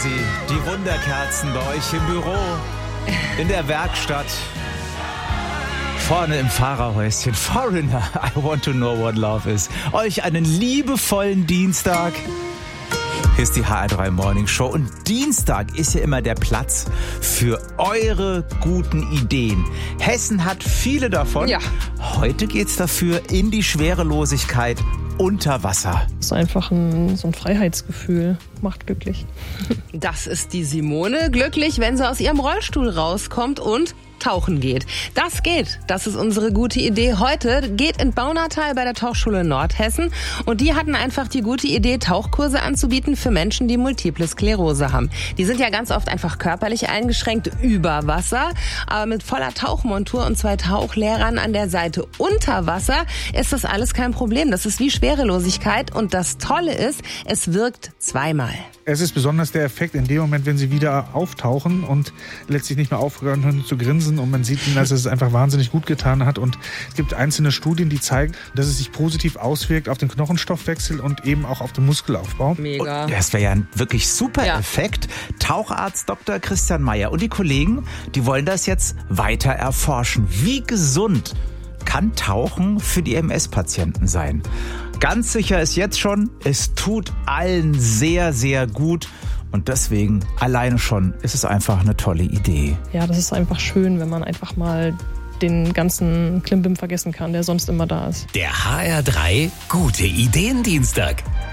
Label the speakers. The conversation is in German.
Speaker 1: sie, die Wunderkerzen bei euch im Büro, in der Werkstatt, vorne im Fahrerhäuschen. Foreigner, I want to know what love is. Euch einen liebevollen Dienstag. Hier ist die HR3 Morning Show und Dienstag ist ja immer der Platz für eure guten Ideen. Hessen hat viele davon.
Speaker 2: Ja.
Speaker 1: Heute geht's dafür in die Schwerelosigkeit unter Wasser.
Speaker 3: Das ist einfach so ein Freiheitsgefühl. Macht glücklich.
Speaker 2: Das ist die Simone. Glücklich, wenn sie aus ihrem Rollstuhl rauskommt und tauchen geht. Das geht. Das ist unsere gute Idee heute. Geht in Baunatal bei der Tauchschule Nordhessen. Und die hatten einfach die gute Idee, Tauchkurse anzubieten für Menschen, die Multiple Sklerose haben. Die sind ja ganz oft einfach körperlich eingeschränkt über Wasser. Aber mit voller Tauchmontur und 2 Tauchlehrern an der Seite unter Wasser ist das alles kein Problem. Das ist wie Schwerelosigkeit. Und das Tolle ist, es wirkt zweimal.
Speaker 4: Es ist besonders der Effekt in dem Moment, wenn sie wieder auftauchen und letztlich nicht mehr aufhören können zu grinsen und man sieht ihnen, dass es einfach wahnsinnig gut getan hat. Und es gibt einzelne Studien, die zeigen, dass es sich positiv auswirkt auf den Knochenstoffwechsel und eben auch auf den Muskelaufbau.
Speaker 2: Mega.
Speaker 1: Und das wäre ja ein wirklich super Effekt. Taucharzt Dr. Christian Meyer und die Kollegen, die wollen das jetzt weiter erforschen. Wie gesund kann Tauchen für die MS-Patienten sein? Ganz sicher ist jetzt schon, es tut allen sehr, sehr gut. Und deswegen alleine schon ist es einfach eine tolle Idee.
Speaker 3: Ja, das ist einfach schön, wenn man einfach mal den ganzen Klimbim vergessen kann, der sonst immer da ist.
Speaker 5: Der HR3 Gute Ideen Dienstag.